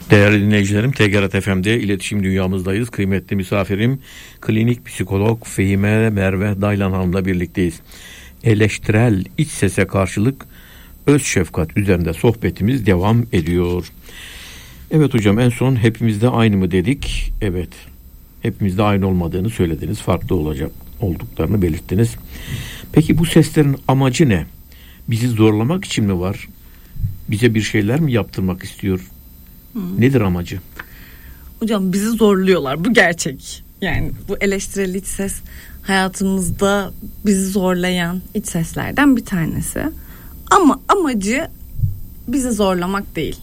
Değerli dinleyicilerim, TGRT FM'de iletişim dünyamızdayız. Kıymetli misafirim, klinik psikolog Fehime Merve Daylan Hanım'la birlikteyiz. Eleştirel iç sese karşılık öz şefkat üzerinde sohbetimiz devam ediyor. Evet hocam, en son hepimizde aynı mı dedik? Evet, hepimizde aynı olmadığını söylediniz. Farklı olduklarını belirttiniz. Peki bu seslerin amacı ne? Bizi zorlamak için mi var? Bize bir şeyler mi yaptırmak istiyor? Nedir amacı? Hocam bizi zorluyorlar, bu gerçek. Yani bu eleştirel iç ses hayatımızda bizi zorlayan iç seslerden bir tanesi. Ama amacı bizi zorlamak değil.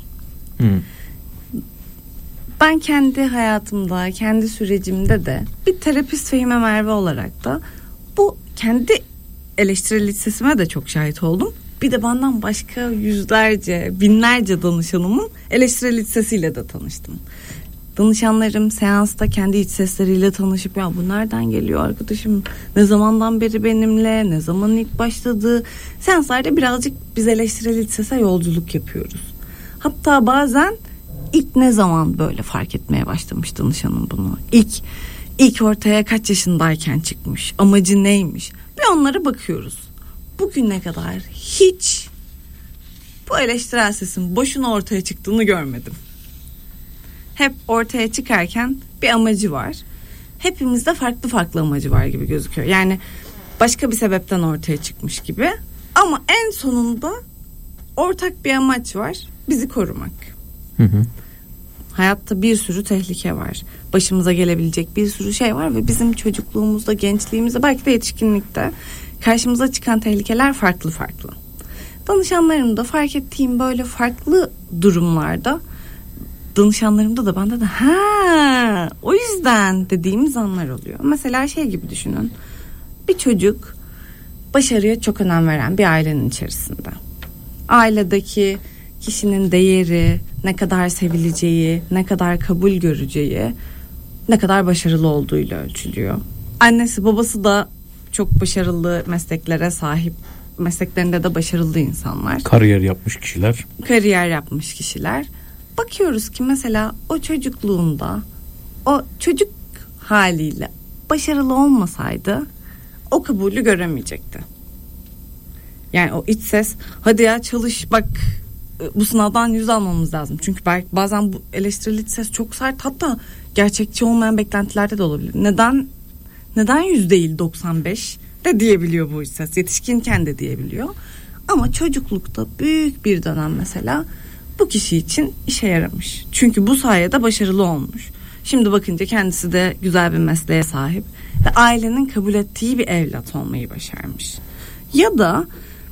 Ben kendi hayatımda, kendi sürecimde de bir terapist Fehime Merve olarak da bu kendi eleştirel iç sesime de çok şahit oldum. Bir de benden başka yüzlerce, binlerce danışanımın eleştirel iç sesiyle de tanıştım. Danışanlarım seansta kendi iç sesleriyle tanışıp ya bu nereden geliyor arkadaşım, ne zamandan beri benimle, ne zaman ilk başladı. Seanslarda birazcık biz eleştirel iç sese yolculuk yapıyoruz. Hatta bazen ilk ne zaman böyle fark etmeye başlamış danışanım bunu. İlk ortaya kaç yaşındayken çıkmış, amacı neymiş ve onlara bakıyoruz. Bugüne kadar hiç bu eleştirel sesin boşuna ortaya çıktığını görmedim. Hep ortaya çıkarken bir amacı var. Hepimizde farklı amacı var gibi gözüküyor. Yani başka bir sebepten ortaya çıkmış gibi. Ama en sonunda ortak bir amaç var. Bizi korumak. Hayatta bir sürü tehlike var. Başımıza gelebilecek bir sürü şey var ve bizim çocukluğumuzda, gençliğimizde, belki de yetişkinlikte karşımıza çıkan tehlikeler farklı. Danışanlarımda fark ettiğim böyle farklı durumlarda, danışanlarımda da bende de o yüzden dediğimiz anlar oluyor. Mesela şey gibi düşünün. Bir çocuk başarıya çok önem veren bir ailenin içerisinde. Ailedeki kişinin değeri, ne kadar sevileceği, ne kadar kabul göreceği, ne kadar başarılı olduğuyla ölçülüyor. Annesi babası da çok başarılı mesleklere sahip, mesleklerinde de başarılı insanlar. Kariyer yapmış kişiler. Bakıyoruz ki mesela o çocukluğunda, o çocuk haliyle başarılı olmasaydı o kabulü göremeyecekti. Yani o iç ses, hadi ya çalış bak, bu sınavdan 100 almamız lazım. Çünkü bazen bu eleştirel iç ses çok sert, hatta gerçekçi olmayan beklentilerde de olabilir. Neden 100 değil 95 de diyebiliyor bu iç ses. Yetişkinken de diyebiliyor. Ama çocuklukta büyük bir dönem mesela bu kişi için işe yaramış. Çünkü bu sayede başarılı olmuş. Şimdi bakınca kendisi de güzel bir mesleğe sahip ve ailenin kabul ettiği bir evlat olmayı başarmış. Ya da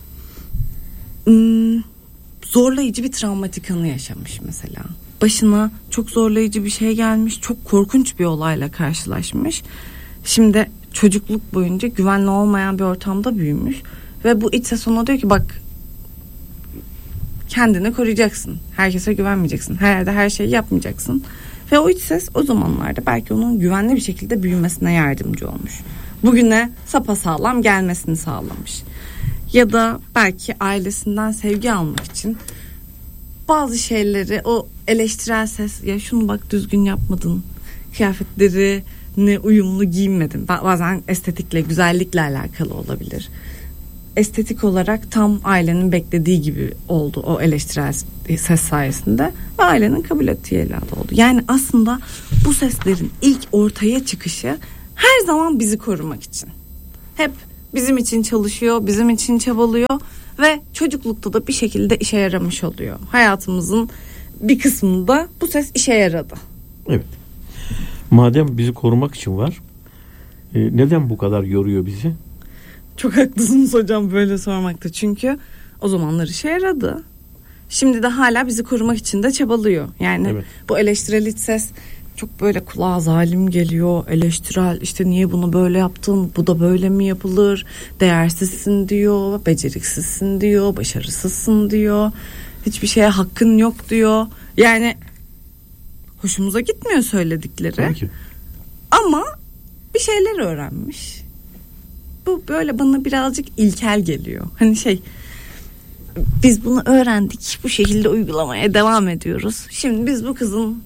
zorlayıcı bir travmatik anı yaşamış mesela. Başına çok zorlayıcı bir şey gelmiş, çok korkunç bir olayla karşılaşmış. Şimdi çocukluk boyunca güvenli olmayan bir ortamda büyümüş ve bu iç ses ona diyor ki bak, kendini koruyacaksın, herkese güvenmeyeceksin, her yerde her şeyi yapmayacaksın. Ve o iç ses o zamanlarda belki onun güvenli bir şekilde büyümesine yardımcı olmuş. Bugüne sapasağlam gelmesini sağlamış. Ya da belki ailesinden sevgi almak için bazı şeyleri, o eleştirel ses, ya şunu bak düzgün yapmadın, kıyafetleri ne uyumlu giyinmedin. Bazen estetikle, güzellikle alakalı olabilir. Estetik olarak tam ailenin beklediği gibi oldu o eleştirel ses sayesinde ve ailenin kabul ettiği evlat oldu. Yani aslında bu seslerin ilk ortaya çıkışı her zaman bizi korumak için. Hep bizim için çalışıyor, bizim için çabalıyor ve çocuklukta da bir şekilde işe yaramış oluyor. Hayatımızın bir kısmında bu ses işe yaradı. Evet. Madem bizi korumak için var, neden bu kadar yoruyor bizi? Çok haklısınız hocam böyle sormakta. Çünkü o zamanlar işe yaradı. Şimdi de hala bizi korumak için de çabalıyor. Yani evet. Bu eleştirel iç ses çok böyle kulağa zalim geliyor. Eleştirel, işte niye bunu böyle yaptın? Bu da böyle mi yapılır? Değersizsin diyor, beceriksizsin diyor, başarısızsın diyor. Hiçbir şeye hakkın yok diyor. Yani hoşumuza gitmiyor söyledikleri. Peki. Ama bir şeyler öğrenmiş. Bu böyle bana birazcık ilkel geliyor. Hani Biz bunu öğrendik. Bu şekilde uygulamaya devam ediyoruz. Şimdi biz bu kızın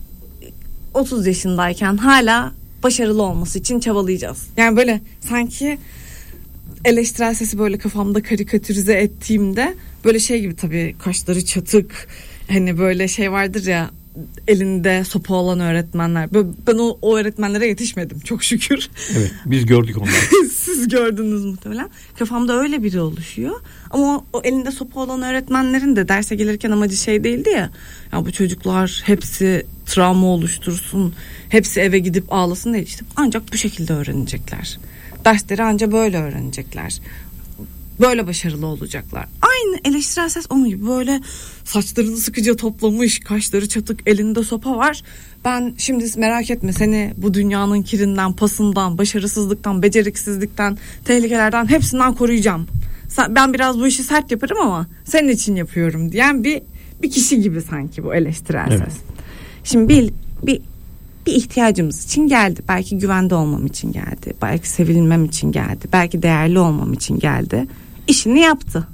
30 yaşındayken hala başarılı olması için çabalayacağız. Yani böyle sanki eleştirel sesi böyle kafamda karikatürize ettiğimde böyle şey gibi, tabii kaşları çatık, hani böyle şey vardır ya, elinde sopa olan öğretmenler. Ben o öğretmenlere yetişmedim çok şükür. Evet, biz gördük onları. Siz gördünüz muhtemelen. Kafamda öyle biri oluşuyor. Ama o elinde sopa olan öğretmenlerin de derse gelirken amacı şey değildi ya. Ya bu çocuklar hepsi travma oluştursun, hepsi eve gidip ağlasın değil. İşte ancak bu şekilde öğrenecekler. Dersleri ancak böyle öğrenecekler. Böyle başarılı olacaklar. Aynı eleştirel ses onun gibi, böyle saçlarını sıkıca toplamış, kaşları çatık, elinde sopa var. Ben şimdi merak etme, seni bu dünyanın kirinden, pasından, başarısızlıktan, beceriksizlikten, tehlikelerden hepsinden koruyacağım. Ben biraz bu işi sert yaparım ama senin için yapıyorum diyen bir kişi gibi sanki bu eleştirel ses. Şimdi bir ihtiyacımız için geldi. Belki güvende olmam için geldi. Belki sevilmem için geldi. Belki değerli olmam için geldi. İşini yaptı.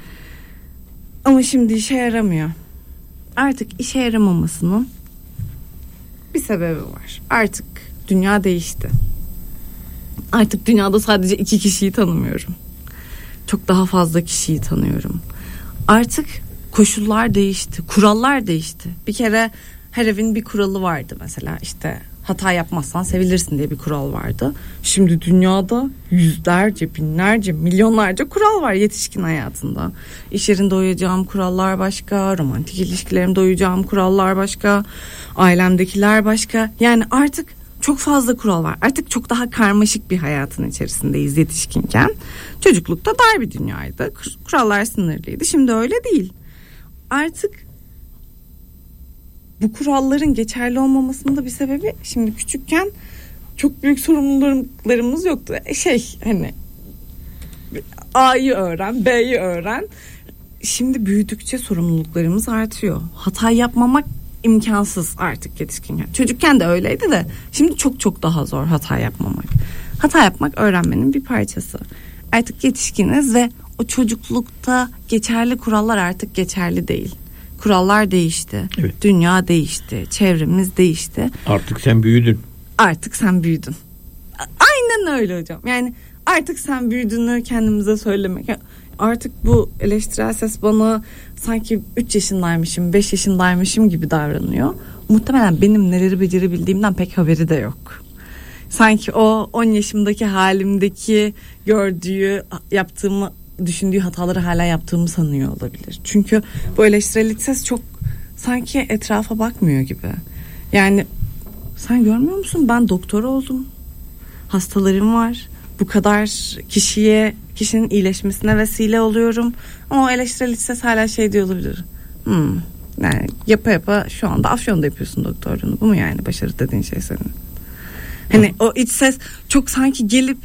Ama şimdi işe yaramıyor. Artık işe yaramamasının bir sebebi var. Artık dünya değişti. Artık dünyada sadece 2 kişiyi tanımıyorum. Çok daha fazla kişiyi tanıyorum. Artık koşullar değişti. Kurallar değişti. Bir kere her evin bir kuralı vardı mesela, işte hata yapmazsan sevilirsin diye bir kural vardı. Şimdi dünyada yüzlerce, binlerce, milyonlarca kural var yetişkin hayatında. İş yerinde uyacağım kurallar başka, romantik ilişkilerimde uyacağım kurallar başka, ailemdekiler başka. Yani artık çok fazla kural var. Artık çok daha karmaşık bir hayatın içerisindeyiz yetişkinken. Çocuklukta dar bir dünyaydı. Kurallar sınırlıydı. Şimdi öyle değil. Artık bu kuralların geçerli olmamasının da bir sebebi, şimdi küçükken çok büyük sorumluluklarımız yoktu. Hani A'yı öğren, B'yi öğren. Şimdi büyüdükçe sorumluluklarımız artıyor. Hata yapmamak imkansız artık yetişkinken. Çocukken de öyleydi de şimdi çok çok daha zor hata yapmamak. Hata yapmak öğrenmenin bir parçası. Artık yetişkiniz ve o çocuklukta geçerli kurallar artık geçerli değil. Kurallar değişti. Evet. Dünya değişti. Çevremiz değişti. Artık sen büyüdün. Artık sen büyüdün. Aynen öyle hocam. Yani artık sen büyüdüğünü kendimize söylemek. Artık bu eleştirel ses bana sanki 3 yaşındaymışım, 5 yaşındaymışım gibi davranıyor. Muhtemelen benim neleri becerebildiğimden pek haberi de yok. Sanki o 10 yaşımdaki halimdeki gördüğü, yaptığımı, düşündüğü hataları hala yaptığımı sanıyor olabilir. Çünkü bu eleştirel ses çok sanki etrafa bakmıyor gibi. Yani sen görmüyor musun? Ben doktor oldum. Hastalarım var. Bu kadar kişinin iyileşmesine vesile oluyorum. Ama o eleştirel ses hala şey diyor olabilir. Yani yapa şu anda Afyon'da yapıyorsun doktorluğunu. Bu mu yani başarı dediğin şey senin? Hani o iç ses çok sanki gelip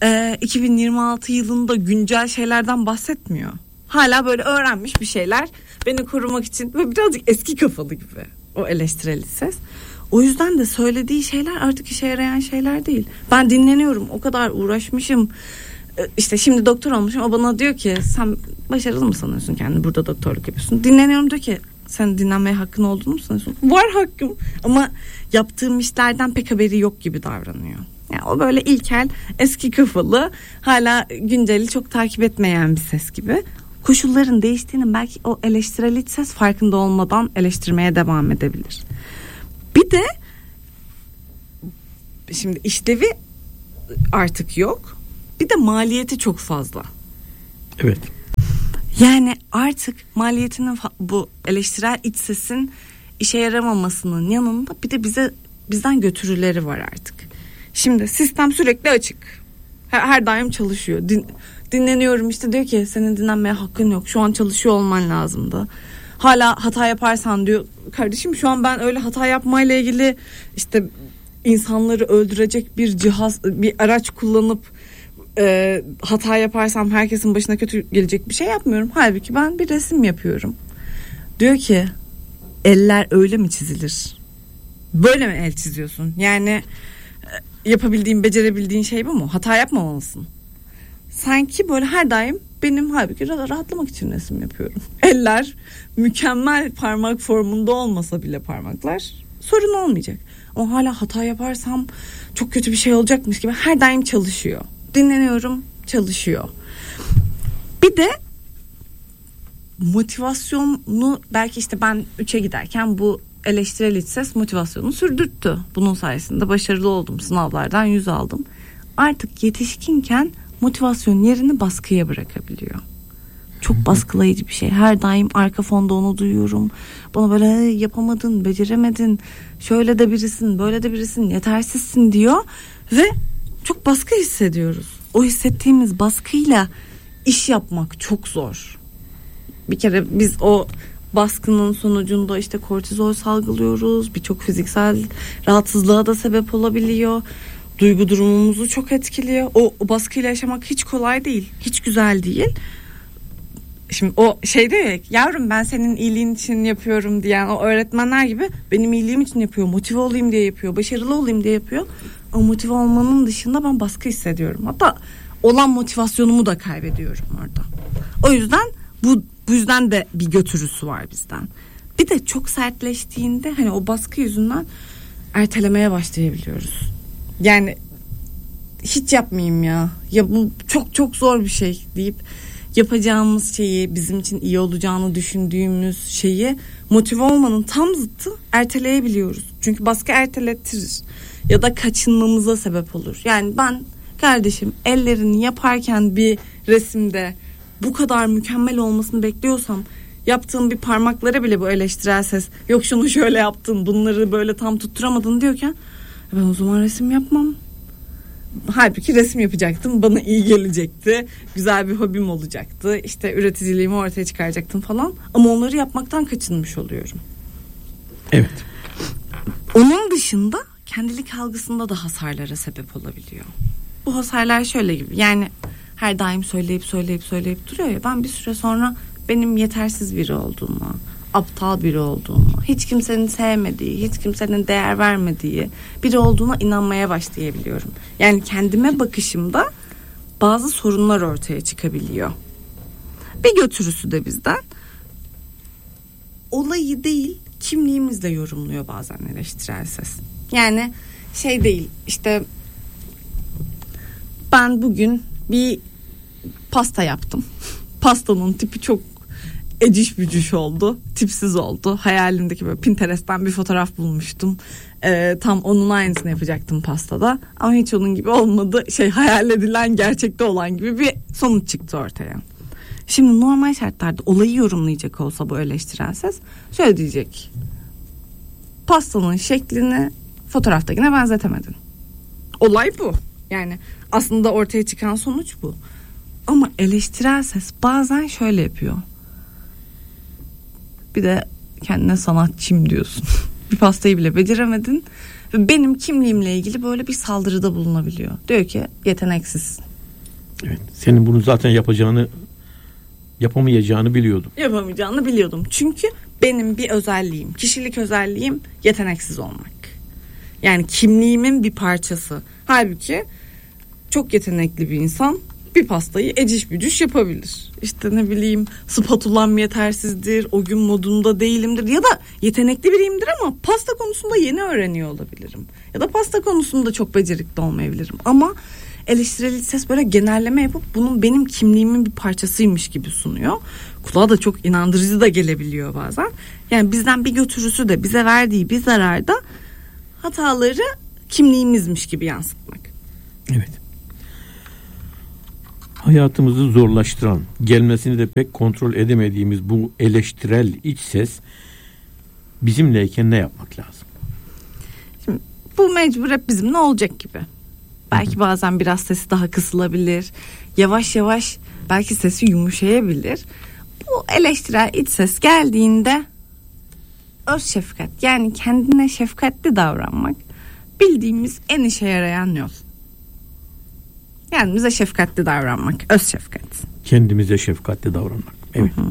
2026 yılında güncel şeylerden bahsetmiyor. Hala böyle öğrenmiş bir şeyler beni korumak için ve birazcık eski kafalı gibi o eleştirel ses. O yüzden de söylediği şeyler artık işe yarayan şeyler değil. Ben dinleniyorum, o kadar uğraşmışım. İşte şimdi doktor olmuşum, o bana diyor ki sen başarılı mı sanıyorsun kendini, burada doktorluk yapıyorsun. Dinleniyorum, diyor ki sen dinlenmeye hakkın olduğunu mu sanıyorsun? Var hakkım ama yaptığım işlerden pek haberi yok gibi davranıyor. Yani o böyle ilkel, eski kafalı, hala günceli çok takip etmeyen bir ses gibi. Koşulların değiştiğinin belki o eleştirel iç ses farkında olmadan eleştirmeye devam edebilir. Bir de şimdi işlevi artık yok. Bir de maliyeti çok fazla. Evet. Yani artık maliyetinin, bu eleştirel iç sesin işe yaramamasının yanında bir de bizden götürüleri var artık. Şimdi sistem sürekli açık. Her daim çalışıyor. Dinleniyorum, işte diyor ki senin dinlenmeye hakkın yok. Şu an çalışıyor olman lazımdı. Hala hata yaparsan diyor, kardeşim şu an ben öyle hata yapmayla ilgili işte insanları öldürecek bir cihaz, bir araç kullanıp hata yaparsam herkesin başına kötü gelecek bir şey yapmıyorum. Halbuki ben bir resim yapıyorum. Diyor ki eller öyle mi çizilir? Böyle mi el çiziyorsun? Yani yapabildiğin, becerebildiğin şey bu mu? Hata yapmamalısın. Sanki böyle her daim benim halbuki rahatlamak için resim yapıyorum. Eller mükemmel parmak formunda olmasa bile parmaklar sorun olmayacak. Ama hala hata yaparsam çok kötü bir şey olacakmış gibi her daim çalışıyor. Dinleniyorum, çalışıyor. Bir de motivasyonu belki işte ben 3'e giderken bu eleştirel iç ses motivasyonu sürdürttü. Bunun sayesinde başarılı oldum. Sınavlardan 100 aldım. Artık yetişkinken motivasyon yerini baskıya bırakabiliyor. Çok baskılayıcı bir şey. Her daim arka fonda onu duyuyorum. Bana böyle yapamadın, beceremedin, şöyle de birisin, böyle de birisin, yetersizsin diyor. Ve çok baskı hissediyoruz. O hissettiğimiz baskıyla iş yapmak çok zor. Bir kere biz o baskının sonucunda işte kortizol salgılıyoruz. Birçok fiziksel rahatsızlığa da sebep olabiliyor. Duygu durumumuzu çok etkiliyor. O baskıyla yaşamak hiç kolay değil. Hiç güzel değil. Şimdi o şey diyor ya, yavrum ben senin iyiliğin için yapıyorum diyen o öğretmenler gibi benim iyiliğim için yapıyor. Motive olayım diye yapıyor. Başarılı olayım diye yapıyor. O motive olmanın dışında ben baskı hissediyorum. Hatta olan motivasyonumu da kaybediyorum orada. O yüzden bu yüzden de bir götürüsü var bizden. Bir de çok sertleştiğinde hani o baskı yüzünden ertelemeye başlayabiliyoruz. Yani hiç yapmayayım ya. Ya bu çok çok zor bir şey deyip yapacağımız şeyi, bizim için iyi olacağını düşündüğümüz şeyi motive olmanın tam zıttı erteleyebiliyoruz. Çünkü baskı ertelettirir ya da kaçınmamıza sebep olur. Yani ben kardeşim ellerini yaparken bir resimde bu kadar mükemmel olmasını bekliyorsam yaptığım bir parmaklara bile bu eleştirel ses, yok şunu şöyle yaptın, bunları böyle tam tutturamadın diyorken ben o zaman resim yapmam. Halbuki resim yapacaktım, bana iyi gelecekti, güzel bir hobim olacaktı, işte üreticiliğimi ortaya çıkaracaktım falan, ama onları yapmaktan kaçınmış oluyorum. Evet. Onun dışında kendilik algısında da hasarlara sebep olabiliyor. Bu hasarlar şöyle gibi, yani her daim söyleyip duruyor ya, ben bir süre sonra benim yetersiz biri olduğumu, aptal biri olduğumu, hiç kimsenin sevmediği, hiç kimsenin değer vermediği biri olduğuna inanmaya başlayabiliyorum. Yani kendime bakışımda bazı sorunlar ortaya çıkabiliyor. Bir götürüsü de bizden olayı değil, kimliğimizle yorumluyor bazen eleştirel ses. Yani şey değil, işte ben bugün bir pasta yaptım. Pastanın tipi çok eciş bücüş oldu. Tipsiz oldu. Hayalimdeki böyle Pinterest'ten bir fotoğraf bulmuştum. Tam onun aynısını yapacaktım pastada. Ama hiç onun gibi olmadı. Hayal edilen gerçekte olan gibi bir sonuç çıktı ortaya. Şimdi normal şartlarda olayı yorumlayacak olsa bu eleştirel ses şöyle diyecek: pastanın şeklini fotoğraftakine benzetemedin. Olay bu. Yani aslında ortaya çıkan sonuç bu. Ama eleştirel ses bazen şöyle yapıyor: bir de kendine sanatçıyım diyorsun. Bir pastayı bile beceremedin ve benim kimliğimle ilgili böyle bir saldırıda bulunabiliyor. Diyor ki yeteneksizsin. Evet, senin bunu zaten yapamayacağını biliyordum. Yapamayacağını biliyordum. Çünkü benim bir özelliğim, kişilik özelliğim yeteneksiz olmak. Yani kimliğimin bir parçası. Halbuki çok yetenekli bir insan bir pastayı eciş bücüş yapabilir. İşte ne bileyim, spatulam yetersizdir, o gün modunda değilimdir ya da yetenekli biriyimdir ama pasta konusunda yeni öğreniyor olabilirim. Ya da pasta konusunda çok becerikli olmayabilirim. Ama eleştirel ses böyle genelleme yapıp bunun benim kimliğimin bir parçasıymış gibi sunuyor. Kulağa da çok inandırıcı da gelebiliyor bazen. Yani bizden bir götürüsü de bize verdiği bir zararda hataları kimliğimizmiş gibi yansıtmak. Evet. Hayatımızı zorlaştıran, gelmesini de pek kontrol edemediğimiz bu eleştirel iç ses bizimleyken ne yapmak lazım? Şimdi, bu mecbur hep bizimle olacak gibi. Belki bazen biraz sesi daha kısılabilir. Yavaş yavaş belki sesi yumuşayabilir. Bu eleştirel iç ses geldiğinde öz şefkat, yani kendine şefkatli davranmak bildiğimiz en işe yarayan yol. Kendimize şefkatli davranmak, öz şefkat. Kendimize şefkatli davranmak. Evet. Hı hı.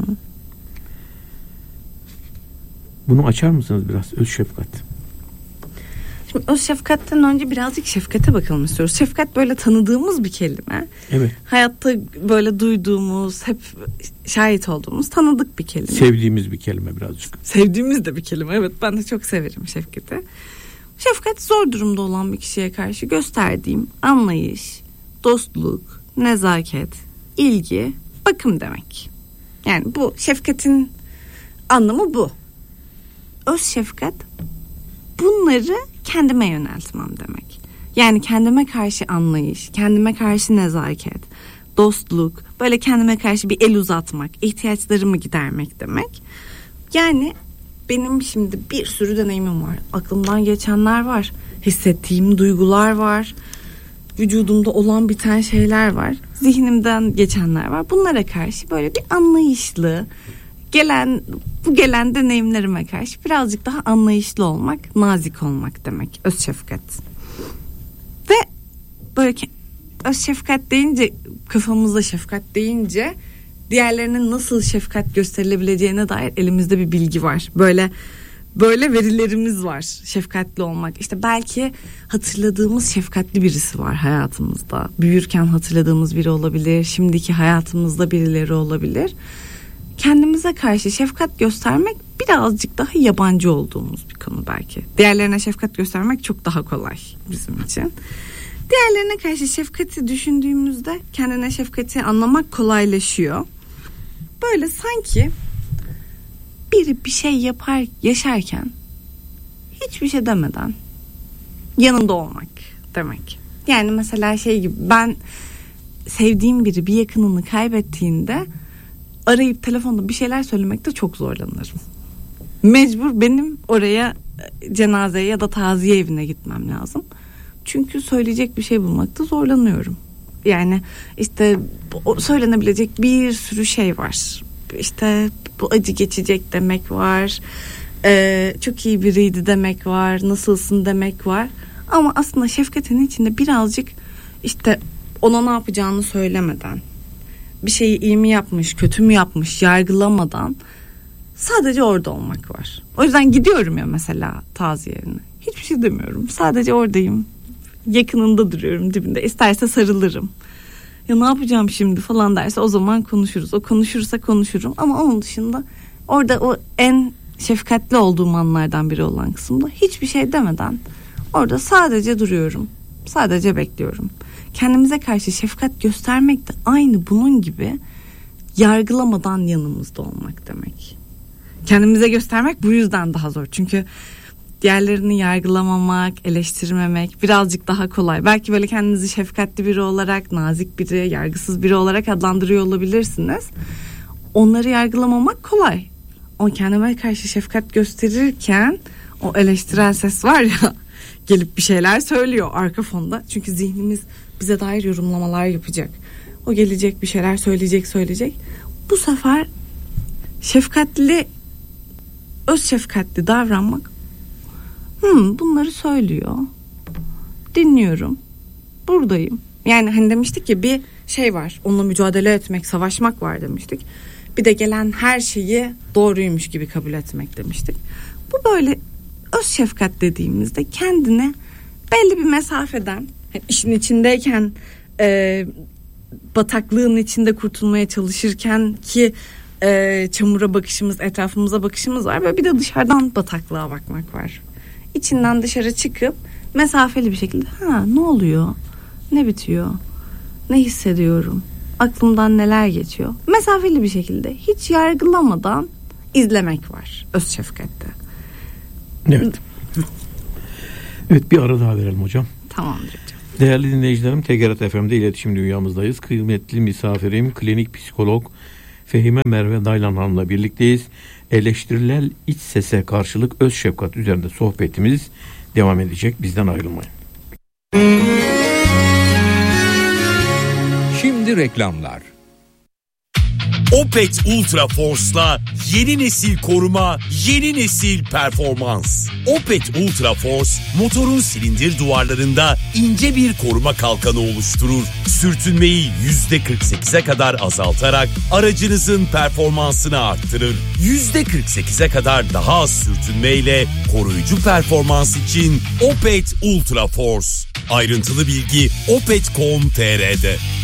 Bunu açar mısınız biraz, öz şefkat? Şimdi öz şefkatten önce birazcık şefkate bakalım istiyoruz. Şefkat böyle tanıdığımız bir kelime. Evet. Hayatta böyle duyduğumuz, hep şahit olduğumuz, tanıdık bir kelime. Sevdiğimiz bir kelime birazcık. Sevdiğimiz de bir kelime. Evet, ben de çok severim şefkati. Şefkat zor durumda olan bir kişiye karşı gösterdiğim anlayış, dostluk, nezaket, ilgi, bakım demek. Yani bu şefkatin anlamı bu. Öz şefkat bunları kendime yöneltmem demek. Yani kendime karşı anlayış, kendime karşı nezaket, dostluk, böyle kendime karşı bir el uzatmak, ihtiyaçlarımı gidermek demek. Yani benim şimdi bir sürü deneyimim var. Aklımdan geçenler var. Hissettiğim duygular var. Vücudumda olan biten şeyler var. Zihnimden geçenler var. Bunlara karşı böyle bir anlayışlı, bu gelen deneyimlerime karşı birazcık daha anlayışlı olmak, nazik olmak demek öz şefkat. Ve böyle öz şefkat deyince, kafamızda şefkat deyince diğerlerinin nasıl şefkat gösterilebileceğine dair elimizde bir bilgi var. Böyle verilerimiz var şefkatli olmak. İşte belki hatırladığımız şefkatli birisi var hayatımızda. Büyürken hatırladığımız biri olabilir. Şimdiki hayatımızda birileri olabilir. Kendimize karşı şefkat göstermek birazcık daha yabancı olduğumuz bir konu belki. Diğerlerine şefkat göstermek çok daha kolay bizim için. Diğerlerine karşı şefkati düşündüğümüzde kendine şefkati anlamak kolaylaşıyor. Böyle sanki biri bir şey yaşarken hiçbir şey demeden yanında olmak demek. Yani mesela şey gibi, ben sevdiğim biri bir yakınını kaybettiğinde arayıp telefonda bir şeyler söylemekte çok zorlanırım. Mecbur benim oraya cenazeye ya da taziye evine gitmem lazım. Çünkü söyleyecek bir şey bulmakta zorlanıyorum. Yani işte söylenebilecek bir sürü şey var. İşte bu acı geçecek demek var. Çok iyi biriydi demek var. Nasılsın demek var. Ama aslında şefkatin içinde birazcık işte ona ne yapacağını söylemeden, bir şeyi iyi mi yapmış, kötü mü yapmış yargılamadan sadece orada olmak var. O yüzden gidiyorum ya mesela taziye evine. Hiçbir şey demiyorum. Sadece oradayım. Yakınında duruyorum, dibinde. İsterse sarılırım. Ya ne yapacağım şimdi falan derse o zaman konuşuruz. O konuşursa konuşurum. Ama onun dışında orada o en şefkatli olduğum anlardan biri olan kısımda hiçbir şey demeden orada sadece duruyorum. Sadece bekliyorum. Kendimize karşı şefkat göstermek de aynı bunun gibi yargılamadan yanımızda olmak demek. Kendimize göstermek bu yüzden daha zor. Çünkü diğerlerini yargılamamak, eleştirmemek birazcık daha kolay. Belki böyle kendinizi şefkatli biri olarak, nazik biri, yargısız biri olarak adlandırıyor olabilirsiniz. Onları yargılamamak kolay. O kendime karşı şefkat gösterirken o eleştirel ses var ya, gelip bir şeyler söylüyor arka fonda. Çünkü zihnimiz bize dair yorumlamalar yapacak. O gelecek bir şeyler söyleyecek. Bu sefer öz şefkatli davranmak, bunları söylüyor, dinliyorum, buradayım. Yani hani demiştik ya, bir şey var, onunla mücadele etmek, savaşmak var demiştik. Bir de gelen her şeyi doğruymuş gibi kabul etmek demiştik. Bu böyle öz şefkat dediğimizde kendine belli bir mesafeden, yani işin içindeyken, bataklığın içinde kurtulmaya çalışırken ki çamura bakışımız, etrafımıza bakışımız var ve bir de dışarıdan bataklığa bakmak var. İçinden dışarı çıkıp mesafeli bir şekilde ne oluyor, ne bitiyor, ne hissediyorum, aklımdan neler geçiyor, mesafeli bir şekilde hiç yargılamadan izlemek var öz şefkatte. Evet. Evet, bir ara daha verelim hocam. Tamamdır hocam. Değerli dinleyicilerim, TGRT FM'de iletişim dünyamızdayız. Kıymetli misafirim klinik psikolog Fehime Merve Daylan Hanım'la birlikteyiz. Eleştiriler iç sese karşılık öz şefkat üzerinde sohbetimiz devam edecek. Bizden ayrılmayın. Şimdi reklamlar. Opet Ultra Force'la yeni nesil koruma, yeni nesil performans. Opet Ultra Force, motorun silindir duvarlarında ince bir koruma kalkanı oluşturur. sürtünmeyi %48'e kadar azaltarak aracınızın performansını arttırır. %48'e kadar daha az sürtünmeyle koruyucu performans için Opet Ultra Force. Ayrıntılı bilgi opet.com.tr'de.